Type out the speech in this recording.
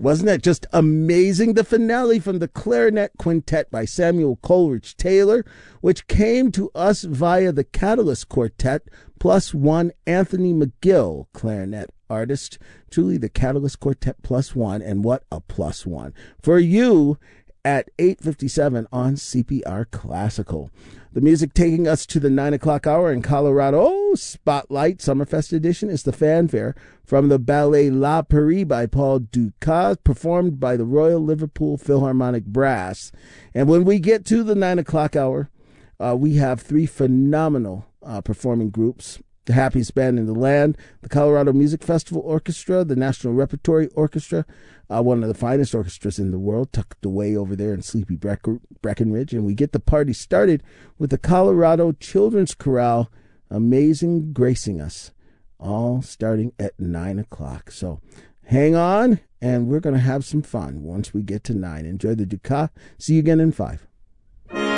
Wasn't that just amazing? The finale from the Clarinet Quintet by Samuel Coleridge Taylor, which came to us via the Catalyst Quartet, plus one Anthony McGill, clarinet artist. Truly the Catalyst Quartet plus one, and what a plus one. For you at 8:57 on CPR Classical. The music taking us to the 9 o'clock hour in Colorado Spotlight Summerfest edition is the fanfare from the ballet La Paris by Paul Dukas, performed by the Royal Liverpool Philharmonic Brass. And when we get to the 9 o'clock hour, we have three phenomenal performing groups. The happiest band in the land, the Colorado Music Festival Orchestra, the National Repertory Orchestra, one of the finest orchestras in the world, tucked away over there in sleepy Breckenridge. And we get the party started with the Colorado Children's Chorale, Amazing Gracing Us, all starting at 9 o'clock. So hang on, and we're going to have some fun once we get to 9. Enjoy the Dukas. See you again in 5.